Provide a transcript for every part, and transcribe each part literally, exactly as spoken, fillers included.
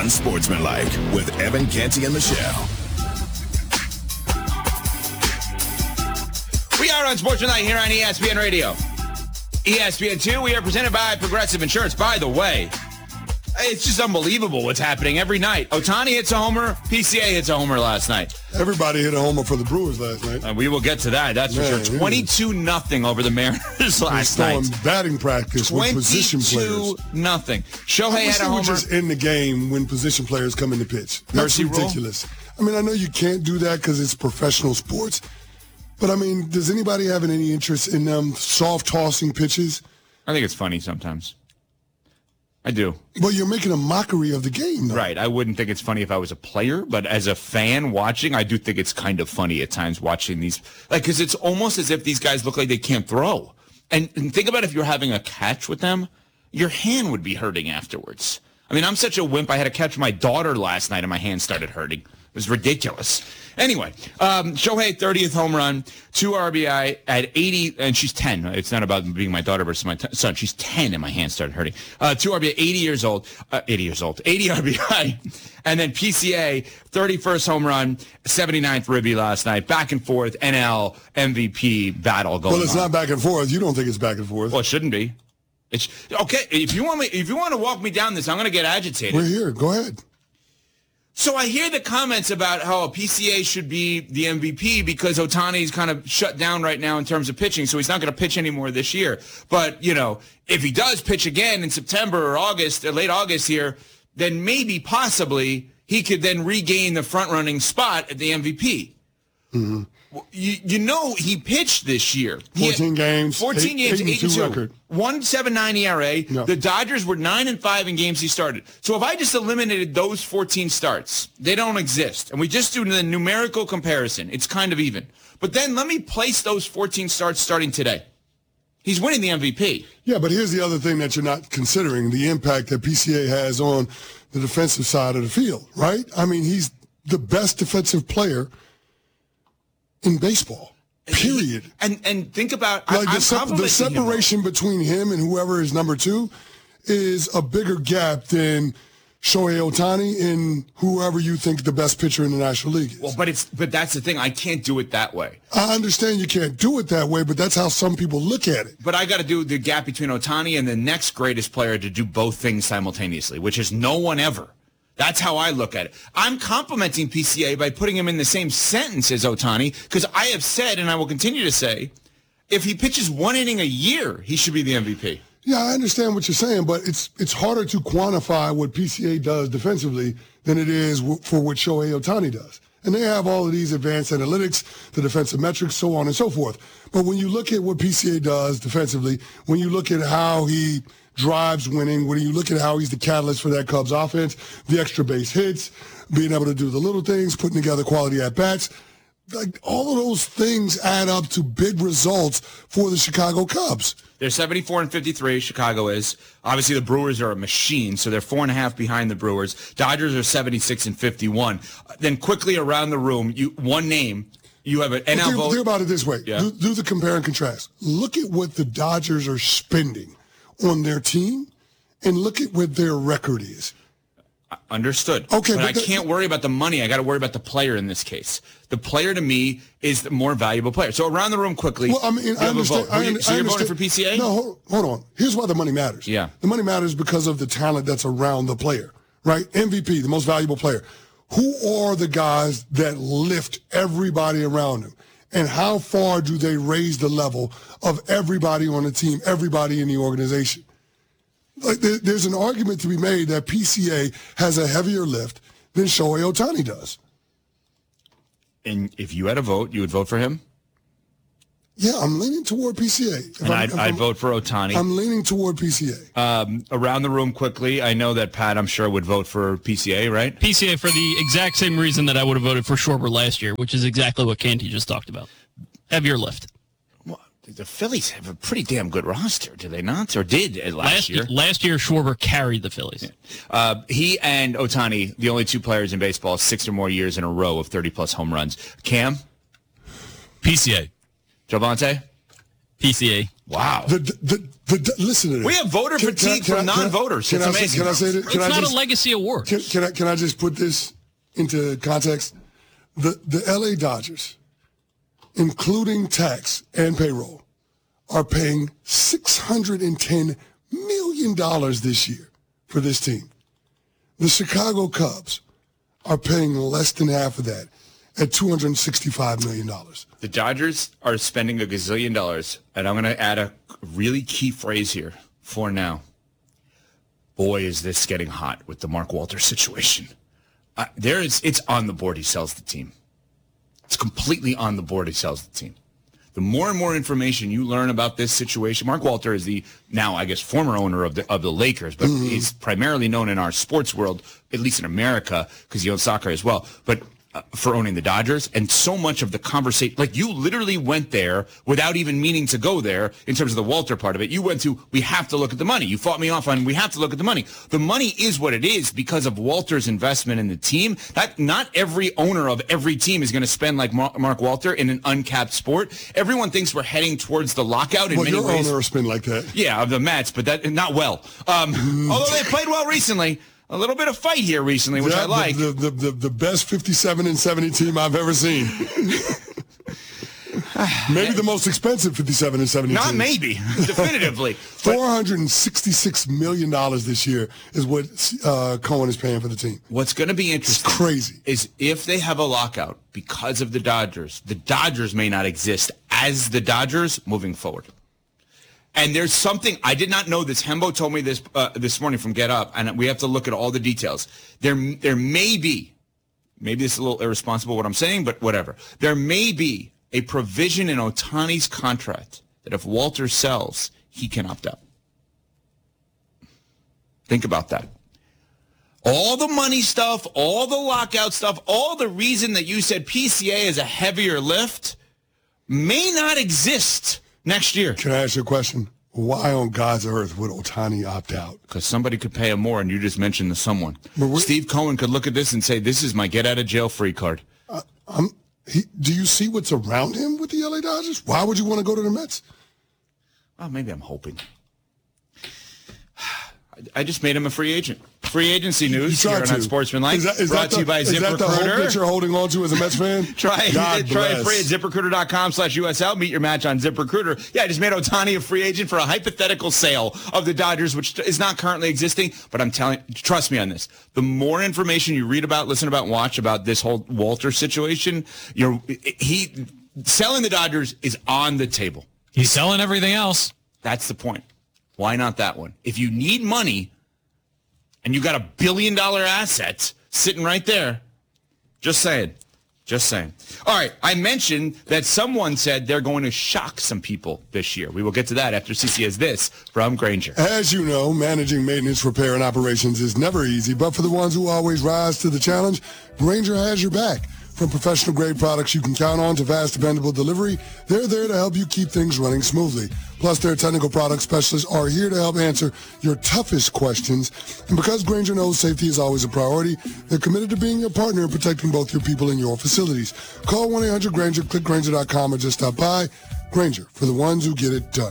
Unsportsmanlike with Evan Canty and Michelle. We are Unsportsmanlike here on E S P N Radio. E S P N two, we are presented by Progressive Insurance. By the way, it's just unbelievable what's happening every night. Ohtani hits a homer. P C A hits a homer last night. Everybody hit a homer for the Brewers last night. And we will get to that. That's Man, for sure. twenty-two nothing over the Mariners last night. night. Batting practice with position players. twenty-two nothing. Shohei had a homer. Just in the game when position players come in to pitch. That's Mercy ridiculous. Rule? I mean, I know you can't do that because it's professional sports. But, I mean, does anybody have any interest in them soft-tossing pitches? I think it's funny sometimes. I do. Well, you're making a mockery of the game, though. Right. I wouldn't think it's funny if I was a player, but as a fan watching, I do think it's kind of funny at times watching these. Like, because it's almost as if these guys look like they can't throw. And, and think about if you're having a catch with them, your hand would be hurting afterwards. I mean, I'm such a wimp. I had to catch my daughter last night, and my hand started hurting. It was ridiculous. Anyway, um, Shohei, thirtieth home run, two R B I at eighty, and she's ten. It's not about being my daughter versus my t- son. She's ten, and my hand started hurting. Uh, two R B I, eighty years old, uh, eighty years old, eighty R B I, and then P C A, thirty-first home run, seventy-ninth ribby last night. Back and forth, N L M V P battle going on. Well, it's on. not back and forth. You don't think it's back and forth. Well, it shouldn't be. It's okay. If you want me, if you want to walk me down this, I'm going to get agitated. We're here. Go ahead. So I hear the comments about how a P C A should be the M V P because Ohtani's kind of shut down right now in terms of pitching, so he's not going to pitch anymore this year. But, you know, if he does pitch again in September or August, or late August here, then maybe, possibly, he could then regain the front-running spot at the M V P. Mm-hmm. You, you know he pitched this year. fourteen games. fourteen eight, games, eight eight and two. Record. one point seven nine E R A. No. The Dodgers were nine and five in games he started. So if I just eliminated those fourteen starts, they don't exist. And we just do the numerical comparison. It's kind of even. But then let me place those fourteen starts starting today. He's winning the M V P. Yeah, but here's the other thing that you're not considering, the impact that P C A has on the defensive side of the field, right? I mean, he's the best defensive player in baseball. Period. And and think about like I, the, sep- the separation between him and whoever is number two is a bigger gap than Shohei Ohtani and whoever you think the best pitcher in the National League is. Well, but it's but that's the thing. I can't do it that way. I understand you can't do it that way, but that's how some people look at it. But I got to do the gap between Ohtani and the next greatest player to do both things simultaneously, which is no one ever. That's how I look at it. I'm complimenting P C A by putting him in the same sentence as Ohtani because I have said, and I will continue to say, if he pitches one inning a year, he should be the M V P. Yeah, I understand what you're saying, but it's it's harder to quantify what P C A does defensively than it is w- for what Shohei Ohtani does. And they have all of these advanced analytics, the defensive metrics, so on and so forth. But when you look at what P C A does defensively, when you look at how he drives winning, when you look at how he's the catalyst for that Cubs offense, the extra base hits, being able to do the little things, putting together quality at-bats, like all of those things add up to big results for the Chicago Cubs. They're seventy-four and fifty-three, Chicago is. Obviously, the Brewers are a machine, so they're four and a half behind the Brewers. Dodgers are seventy-six and fifty-one. Then quickly around the room, you one name, you have an N L well, think, vote. think about it this way. Yeah. Do, do the compare and contrast. Look at what the Dodgers are spending on their team, and look at what their record is. Understood. Okay, but, but I the, can't worry about the money. I got to worry about the player in this case. The player to me is the more valuable player. So around the room quickly. Well, I mean, I understand. I I, so I you're understand. voting for P C A? No, hold, hold on. Here's why the money matters. Yeah. The money matters because of the talent that's around the player, right? M V P, the most valuable player. Who are the guys that lift everybody around them? And how far do they raise the level of everybody on the team, everybody in the organization? Like there, there's an argument to be made that P C A has a heavier lift than Shohei Ohtani does. And if you had a vote, you would vote for him? Yeah, I'm leaning toward P C A. If And I'm, I'd, if I'd I'm, vote for Ohtani. I'm leaning toward P C A. Um, around the room quickly, I know that Pat, I'm sure, would vote for P C A, right? P C A for the exact same reason that I would have voted for Schwarber last year, which is exactly what Canty just talked about. Heavier lift. Well, the Phillies have a pretty damn good roster, do they not? Or did uh, last, Last year? Last year, Schwarber carried the Phillies. Yeah. Uh, he and Ohtani, the only two players in baseball, six or more years in a row of thirty-plus home runs. Cam? P C A. Javante? P C A. Wow. The, the, the, the, listen to this. We have voter Can- fatigue can I- from can I- non-voters. Can It's I say- amazing. Can I say this? Can It's I not just, a legacy award. Can, can I can I just put this into context? The the L A Dodgers, including tax and payroll, are paying six hundred ten million dollars this year for this team. The Chicago Cubs are paying less than half of that at two hundred sixty-five million dollars. The Dodgers are spending a gazillion dollars, and I'm going to add a really key phrase here for now. Boy, is this getting hot with the Mark Walter situation. Uh, there is, it's on the board he sells the team. It's completely on the board he sells the team. The more and more information you learn about this situation, Mark Walter is the now, I guess, former owner of the of the Lakers, but mm-hmm. he's primarily known in our sports world, at least in America, because he owns soccer as well. But uh, for owning the Dodgers, and so much of the conversation, like you literally went there without even meaning to go there in terms of the Walter part of it. You went to, we have to look at the money. You fought me off on, we have to look at the money. The money is what it is because of Walter's investment in the team. That not every owner of every team is going to spend like Mark Walter in an uncapped sport. Everyone thinks we're heading towards the lockout in well, many your ways. owner will spend like that. Yeah, of the Mets, but that not well. Um, although they played well recently. A little bit of fight here recently, which yeah, I like. The, the, the, the best fifty-seven and seventy team I've ever seen. Maybe the most expensive fifty-seven and seventy Not team. maybe, definitively. four hundred sixty-six million dollars this year is what uh, Cohen is paying for the team. What's going to be interesting it's crazy. is if they have a lockout because of the Dodgers, the Dodgers may not exist as the Dodgers moving forward. And there's something, I did not know this. Hembo told me this uh, this morning from Get Up, and we have to look at all the details. There, there may be, maybe this is a little irresponsible what I'm saying, but whatever. There may be a provision in Ohtani's contract that if Walter sells, he can opt out. Think about that. All the money stuff, all the lockout stuff, all the reason that you said P C A is a heavier lift may not exist next year. Can I ask you a question? Why on God's earth would Ohtani opt out? Because somebody could pay him more, and you just mentioned the someone. Steve Cohen could look at this and say, this is my get-out-of-jail-free card. Uh, I'm, he, do you see what's around him with the L A Dodgers? Why would you want to go to the Mets? Well, maybe I'm hoping. I just made him a free agent. Free agency news here on Sportsmanlike. Is that, is brought that to the, you by is that the hope ZipRecruiter. that you're holding on to as a Mets fan? try God try it bless. free at ZipRecruiter.com slash USL. Meet your match on ZipRecruiter. Yeah, I just made Ohtani a free agent for a hypothetical sale of the Dodgers, which is not currently existing. But I'm telling, trust me on this. The more information you read about, listen about, watch about this whole Walter situation, you're he selling the Dodgers is on the table. He's selling everything else. That's the point. Why not that one? If you need money, and you got a billion dollar asset sitting right there. Just saying. Just saying. All right. I mentioned that someone said they're going to shock some people this year. We will get to that after C C has this from Grainger. As you know, managing maintenance, repair, and operations is never easy, but for the ones who always rise to the challenge, Grainger has your back. From professional-grade products you can count on to vast, dependable delivery, they're there to help you keep things running smoothly. Plus, their technical product specialists are here to help answer your toughest questions. And because Grainger knows safety is always a priority, they're committed to being your partner in protecting both your people and your facilities. Call one eight hundred Grainger, click Grainger dot com, or just stop by. Grainger, for the ones who get it done.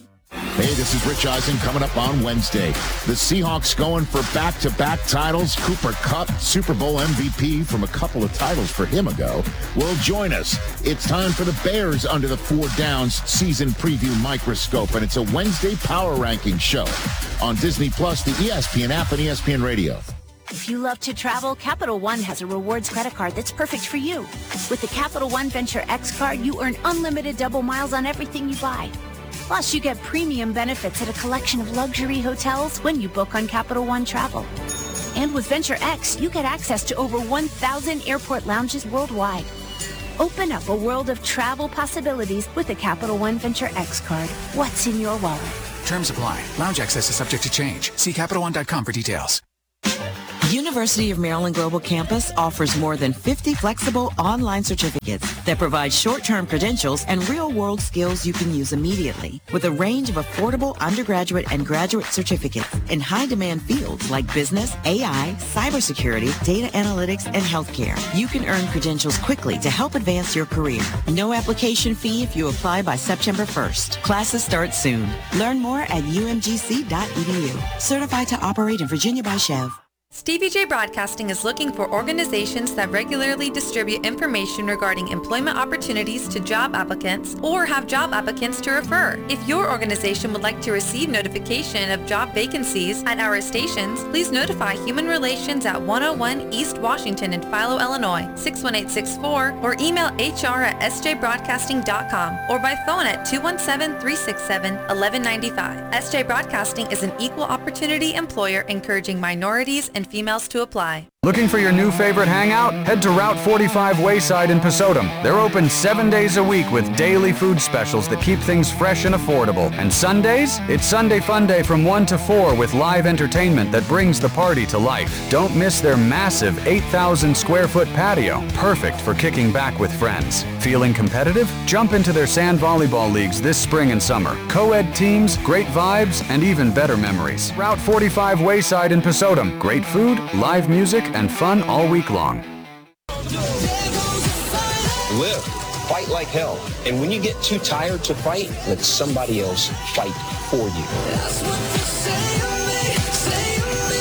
Hey, this is Rich Eisen coming up on Wednesday. The Seahawks going for back-to-back titles. Cooper Kupp, Super Bowl M V P from a couple of titles for him ago, will join us. It's time for the Bears Under the Four Downs season preview microscope, and it's a Wednesday power ranking show on Disney Plus, the E S P N app, and E S P N Radio. If you love to travel, Capital One has a rewards credit card that's perfect for you. With the Capital One Venture X card, you earn unlimited double miles on everything you buy. Plus, you get premium benefits at a collection of luxury hotels when you book on Capital One Travel. And with Venture X, you get access to over one thousand airport lounges worldwide. Open up a world of travel possibilities with the Capital One Venture X card. What's in your wallet? Terms apply. Lounge access is subject to change. See Capital One dot com for details. University of Maryland Global Campus offers more than fifty flexible online certificates that provide short-term credentials and real-world skills you can use immediately. With a range of affordable undergraduate and graduate certificates in high-demand fields like business, A I, cybersecurity, data analytics, and healthcare, you can earn credentials quickly to help advance your career. No application fee if you apply by September first. Classes start soon. Learn more at u m g c dot e d u. Certified to operate in Virginia by Chev. Stevie J Broadcasting is looking for organizations that regularly distribute information regarding employment opportunities to job applicants or have job applicants to refer. If your organization would like to receive notification of job vacancies at our stations, please notify Human Relations at one oh one East Washington in Philo, Illinois, six one eight six four, or email h r at s j broadcasting dot com or by phone at two one seven, three six seven, one one nine five. S J Broadcasting is an equal opportunity employer encouraging minorities and females to apply. Looking for your new favorite hangout? Head to Route forty-five Wayside in Pasodum. They're open seven days a week with daily food specials that keep things fresh and affordable. And Sundays? It's Sunday Fun Day from one to four with live entertainment that brings the party to life. Don't miss their massive eight thousand square foot patio, perfect for kicking back with friends. Feeling competitive? Jump into their sand volleyball leagues this spring and summer. Co-ed teams, great vibes, and even better memories. Route forty-five Wayside in Pasodum. Great food, live music, and fun all week long. Live, fight like hell. And when you get too tired to fight, let somebody else fight for you. That's what they say of me, say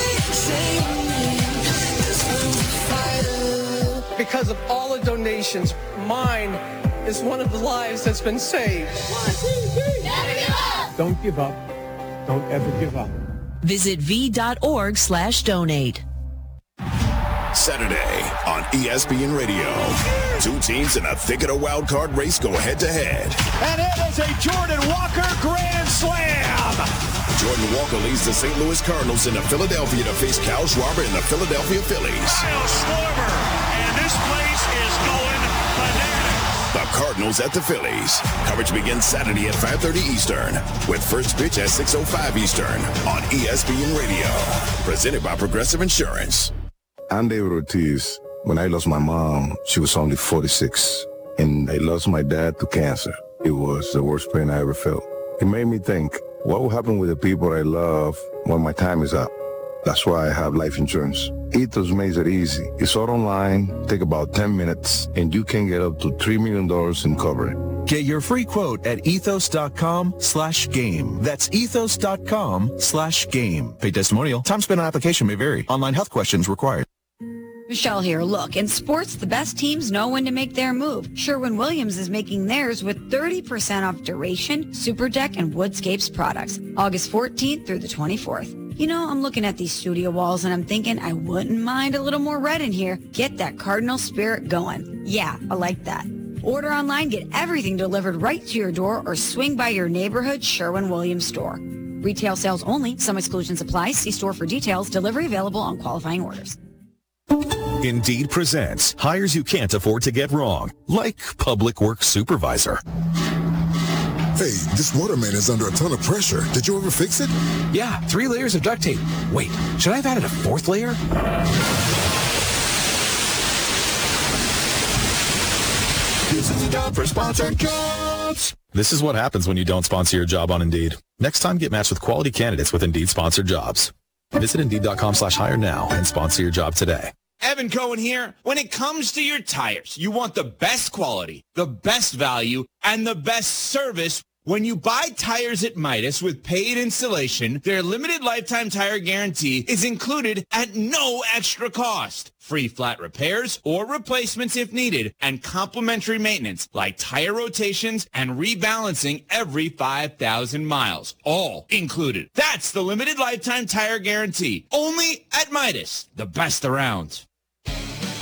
of me, say of me. Because of all the donations, mine is one of the lives that's been saved. One, two, three. Never give up. Don't give up. Don't ever give up. Visit v.org slash donate. Saturday on E S P N Radio. Two teams in a thick of the wild card race go head to head. And it is a Jordan Walker grand slam. Jordan Walker leads the Saint Louis Cardinals into Philadelphia to face Kyle Schwarber and the Philadelphia Phillies. Kyle Schwarber, and this place is going bananas. The Cardinals at the Phillies. Coverage begins Saturday at five thirty Eastern with first pitch at six oh five Eastern on E S P N Radio. Presented by Progressive Insurance. I'm David Ortiz. When I lost my mom, she was only forty-six. And I lost my dad to cancer. It was the worst pain I ever felt. It made me think, what will happen with the people I love when my time is up? That's why I have life insurance. Ethos makes it easy. It's all online, take about ten minutes, and you can get up to three million dollars in coverage. Get your free quote at ethos.com slash game. That's ethos.com slash game. Paid testimonial. Time spent on application may vary. Online health questions required. Michelle here. Look, in sports, the best teams know when to make their move. Sherwin-Williams is making theirs with thirty percent off Duration, Super Deck, and Woodscapes products. August fourteenth through the twenty-fourth. You know, I'm looking at these studio walls and I'm thinking I wouldn't mind a little more red in here. Get that Cardinal spirit going. Yeah, I like that. Order online, get everything delivered right to your door, or swing by your neighborhood Sherwin-Williams store. Retail sales only. Some exclusions apply. See store for details. Delivery available on qualifying orders. Indeed presents hires you can't afford to get wrong, like public works supervisor. Hey, this waterman is under a ton of pressure. Did you ever fix it? Yeah, three layers of duct tape. Wait, should I have added a fourth layer? This is a job for sponsored jobs. This is what happens when you don't sponsor your job on Indeed. Next time, get matched with quality candidates with Indeed sponsored jobs. Visit Indeed.com slash hire now and sponsor your job today. Evan Cohen here. When it comes to your tires, you want the best quality, the best value, and the best service. When you buy tires at Midas with paid installation, their limited lifetime tire guarantee is included at no extra cost. Free flat repairs or replacements if needed, and complimentary maintenance like tire rotations and rebalancing every five thousand miles. All included. That's the limited lifetime tire guarantee. Only at Midas, the best around.